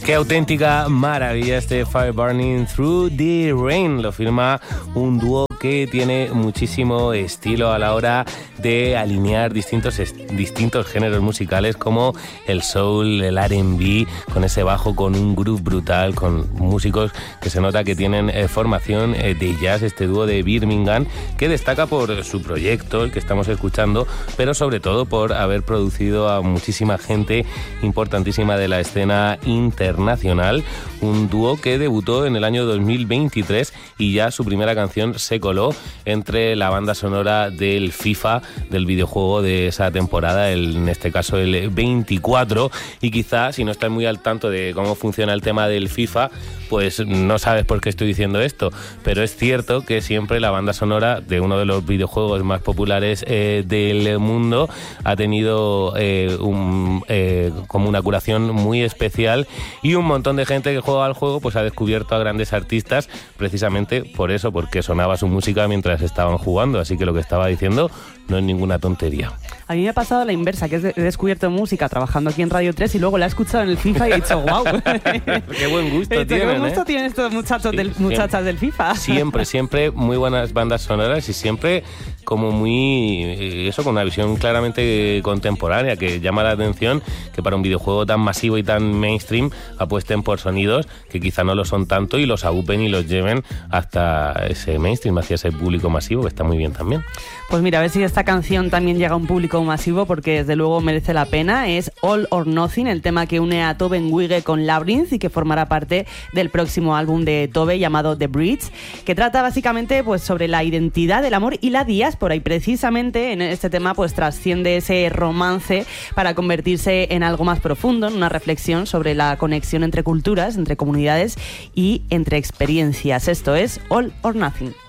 Qué auténtica maravilla este Fire Burning Through the Rain. Lo firma un dúo que tiene muchísimo estilo a la hora de alinear distintos géneros musicales como el soul, el R&B, con ese bajo, con un groove brutal, con músicos que se nota que tienen formación de jazz, este dúo de Birmingham, que destaca por su proyecto, el que estamos escuchando, pero sobre todo por haber producido a muchísima gente importantísima de la escena internacional. Un dúo que debutó en el año 2023 y ya su primera canción se coló entre la banda sonora del FIFA, del videojuego de esa temporada, en este caso el 24, y quizá si no estás muy al tanto de cómo funciona el tema del FIFA, pues no sabes por qué estoy diciendo esto, pero es cierto que siempre la banda sonora de uno de los videojuegos más populares del mundo ha tenido como una curación muy especial, y un montón de gente que juega al juego pues ha descubierto a grandes artistas precisamente por eso, porque sonaba su música mientras estaban jugando, así que lo que estaba diciendo no es ninguna tontería. A mí me ha pasado la inversa, que he descubierto música trabajando aquí en Radio 3 y luego la he escuchado en el FIFA y he dicho, wow. Qué buen gusto tienen, qué buen gusto tienen estos muchachos muchachas del FIFA. Siempre muy buenas bandas sonoras y siempre como muy con una visión claramente contemporánea, que llama la atención que para un videojuego tan masivo y tan mainstream apuesten por sonidos que quizá no lo son tanto y los agrupen y los lleven hasta ese mainstream, hacia ese público masivo, que está muy bien también. Pues mira, a ver si esta canción también llega a un público masivo, porque desde luego merece la pena. Es All or Nothing, el tema que une a Tove Nwigwe con Labrinth y que formará parte del próximo álbum de Tove llamado The Bridge, que trata básicamente pues sobre la identidad, el amor y la diáspora, y precisamente en este tema pues trasciende ese romance para convertirse en algo más profundo, en una reflexión sobre la conexión entre culturas, entre comunidades y entre experiencias. Esto es All or Nothing.